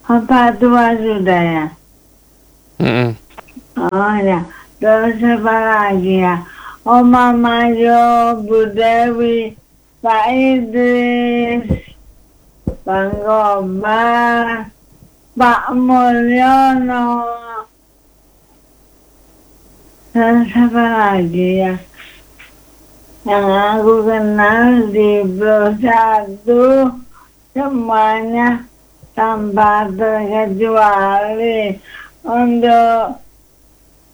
Apa tua sudah ya? Mm-mm. Oh ya, terus apa lagi ya? Oh Mama Jo, Bu Dewi, Pak Idris, Bang Gobar, Pak Mulyono, terus apa lagi ya? Yang aku kenal di Blok 1 semuanya tanpa terkecuali untuk